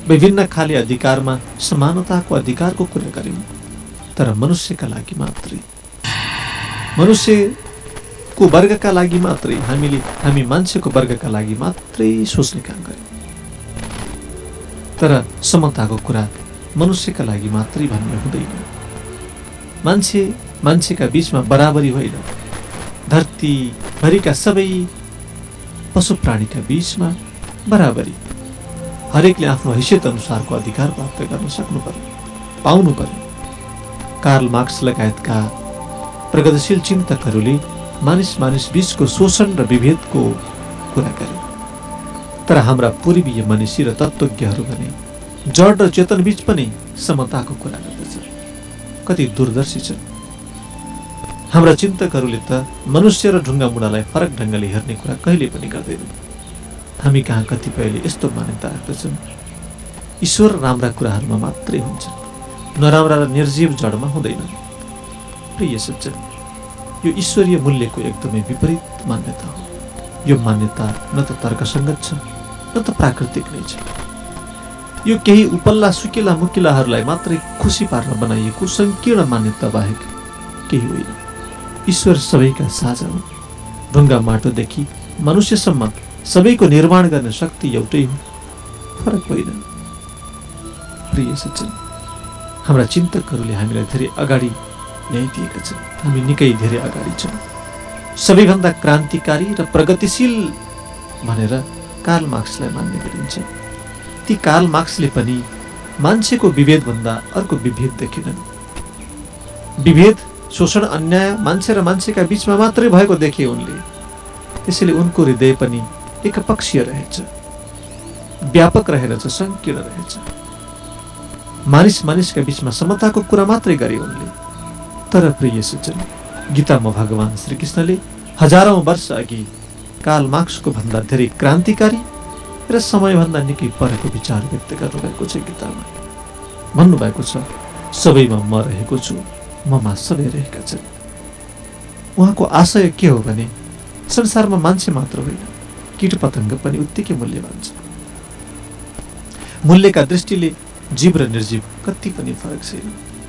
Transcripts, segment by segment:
विभिन्न खाले अधिकारमा समानताको अधिकारको कुरा गर्यौं, तर मनुष्यका लागि मात्रै, मनुष्यको वर्गका लागि मात्रै हामी मान्छेको वर्गका लागि मात्रै सोच्ने काम गर्यौं। तर समताको कुरा मनुष्यका लागि मात्रै भन्ने हुँदैन। मान्छेका बीचमा बराबरी होइन, धरतीभरिका सबै पशु प्राणीका बीचमा बराबरी। हरेकले आफ्नो हैसियत अनुसारको अधिकार प्राप्त गर्न सक्नु पर्यो, पाउनु पर्यो। कार्ल मार्क्स लगायतका प्रगतिशील चिन्तकहरूले मानिस बीचको शोषण र विभेदको कुरा गरे। तर हाम्रा पूर्वीय मनीषी र तत्त्वज्ञहरू भने जड र चेतन बीच पनि समताको कुरा गर्दछन्। कति दूरदर्शी छन् हाम्रा चिन्तकहरूले त मनुष्य र ढुङ्गा मुढालाई फरक ढङ्गले हेर्ने कुरा कहिले पनि गर्दैनन्। हामी कहाँ कतिपयले यस्तो मान्यता राख्दछन्, ईश्वर राम्रा कुराहरूमा मात्रै हुन्छन्, नराम्रा र निर्जीव जडमा हुँदैनन्। प्रिय सज्जन, यो ईश्वरीय मूल्यको एकदमै विपरीत मान्यता हो। यो मान्यता न त तर्कसङ्गत छ, न त प्राकृतिक नै छ। यो केही उपल्ला सुकिला मुकिलाहरूलाई मात्रै खुसी पार्न बनाइएको संकीर्ण मान्यता बाहेक केही होइन। ईश्वर सबैका साझा हो। ढुङ्गा माटोदेखि मनुष्यसम्म सबैको निर्माण गर्ने शक्ति एउटै हो, फरक होइन। प्रिय सज्जन, हाम्रा चिन्तकहरूले हामीलाई धेरै अगाडि ल्याइदिएका छन्। हामी निकै धेरै अगाडि छौँ। सबैभन्दा क्रान्तिकारी र प्रगतिशील भनेर कार्ल मार्क्सलाई मान्ने गरिन्छ। ती कार्ल मार्क्सले पनि मान्छेको विभेदभन्दा अर्को विभेद देखेनन्। विभेद, शोषण, अन्याय मान्छे र मान्छेका बीचमा मात्रै भएको देखे उनले। त्यसैले उनको हृदय पनि एकपक्षीय रहेछ, व्यापक रहेछ, संकीर्ण रहेछ। मानिसका बीचमा समताको कुरा मात्रै गरे उनले। तर प्रिय सज्जन, गीतामा भगवान श्रीकृष्णले हजारौं वर्ष अघि कार्ल मार्क्सको भन्दा धेरै क्रान्तिकारी र समयभन्दा निकै परको विचार व्यक्त गर्नुभएको छ। गीतामा भन्नुभएको छ, सबैमा म रहेको छु, ममा सबै रहेका छन्। उहाँको आशय के हो भने संसारमा मान्छे मात्र होइन, कीट पतङ्ग पनि उत्तिकै मूल्यवान छ। मूल्यका दृष्टिले जीव र निर्जीव कति पनि फरक छैन,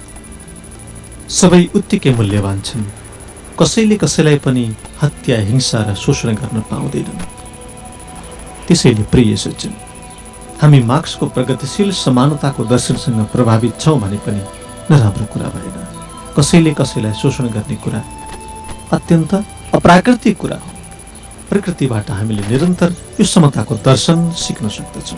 सबै उत्तिकै मूल्यवान छन्। कसैले कसैलाई पनि हत्या, हिंसा र शोषण गर्न पाउँदैनन्। त्यसैले प्रिय सज्जन, हामी मार्क्सको प्रगतिशील समानताको दर्शनसँग प्रभावित छौँ भने पनि नराम्रो कुरा भएन। कसैले कसैलाई शोषण गर्ने कुरा अत्यन्त अप्राकृतिक कुरा हो। प्रकृतिबाट हामीले निरन्तर यो समताको दर्शन सिक्न सक्दछौँ।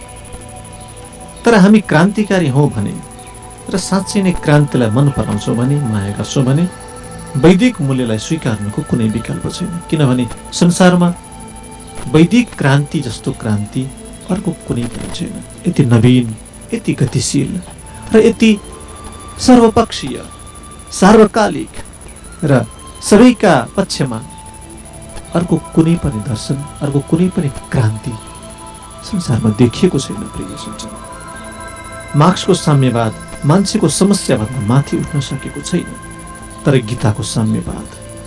तर हामी क्रान्तिकारी हौँ भने र साँच्चै नै क्रान्तिलाई मन पराउँछौँ भने, माया गर्छौँ भने वैदिक मूल्यलाई स्वीकार्नुको कुनै विकल्प छैन। किनभने संसारमा वैदिक क्रान्ति जस्तो क्रान्ति अर्को कुनै पनि छैन। यति नवीन, यति गतिशील र यति सर्वपक्षीय, सार्वकालिक र सबैका पक्षमा अर्को कुनै पनि दर्शन, अर्को कुनै पनि क्रान्ति संसारमा देखिएको छैन। प्रिय सज्जन, मार्क्सको साम्यवाद मान्छेको समस्याभन्दा माथि उठ्न सकेको छैन। तर गीताको साम्यवाद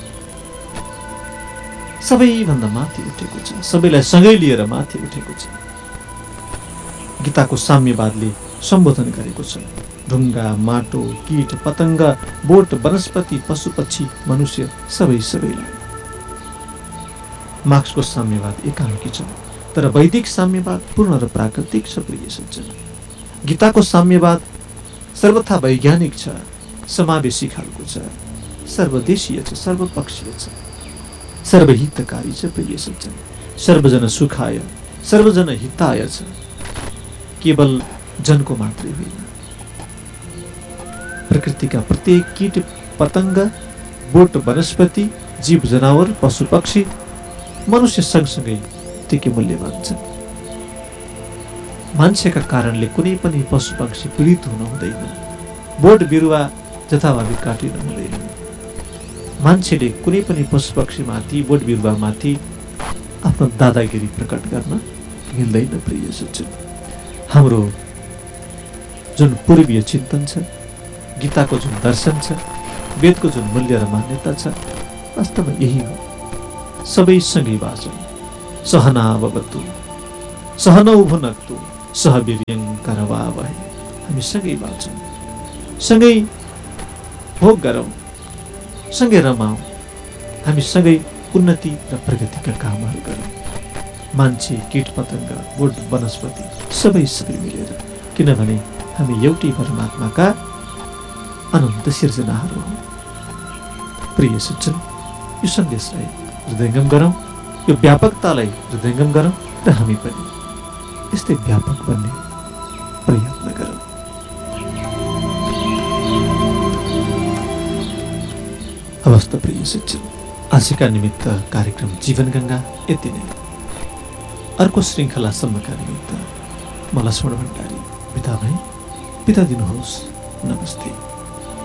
सबैभन्दा माथि उठेको छ, सबैलाई सँगै लिएर माथि उठेको छ। गीताको साम्यवादले सम्बोधन गरेको छ ढुङ्गा, माटो, कीट पतङ्ग, बोट, वनस्पति, पशु पक्षी, मनुष्य सबैलाई। मार्क्सको साम्यवाद एकाङ्की छ, तर वैदिक साम्यवाद पूर्ण र प्राकृतिक छ। प्रिय सज्जन, गीताको साम्यवाद सर्वथा वैज्ञानिक छ, समावेशी खालको छ, सर्वदेशीय छ, सर्वपक्षीय छ, सर्वहितकारी छ। प्रिय सज्जन, सर्वजन सुखाय, सर्वजन हिताय छ, केवल जनको मात्रै होइन। प्रकृतिका प्रत्येक कीट पतङ्ग, बोट, वनस्पति, जीव जनावर, पशु पक्षी, मनुष्य सँगसँगै उत्तिकै मूल्यवान छन्। मान्छेका कारणले कुनै पनि पशु पक्षी पीडित हुन हुँदैन, बोट बिरुवा जथाभावी काटिन हुँदैन। मान्छेले कुनै पनि पशु पक्षीमाथि, बोट बिरुवामाथि आफ्नो दादागिरी प्रकट गर्न मिल्दैन। प्रिय सज्जन, हाम्रो जुन पूर्वीय चिन्तन छ, गीताको जुन दर्शन छ, वेदको जुन मूल्य र मान्यता छ, वास्तवमा यही हो। सबै सँगै बाँचौँ, सहना भवतु सहनौ भुनक्तु सहवीर्यं करवावहै, हामी सँगै बाँचौँ, सँगै भोग गरौँ, सँगै रमाउँ, हामी सँगै उन्नति र प्रगतिका कामहरू गरौँ। मान्छे, कीट पतङ्ग, बोट वनस्पति सबै मिलेर, किनभने हामी एउटै परमात्माका अनन्त सिर्जनाहरू हौँ। प्रिय सज्जन, यो सन्देशलाई हृदयङ्गम गरौँ, यो व्यापकतालाई हृदयङ्गम गरौँ र हामी पनि यस्तै व्यापक बन्ने प्रयत्न गरौँ। हवस् त प्रिय सज्जन, आजका निमित्त कार्यक्रम जीवनगङ्गा यति नै। अर्को श्रृङ्खलासम्मका निमित्त म लक्ष्मण भण्डारी बिदा भएँ। बिदा दिनुहोस्। नमस्ते।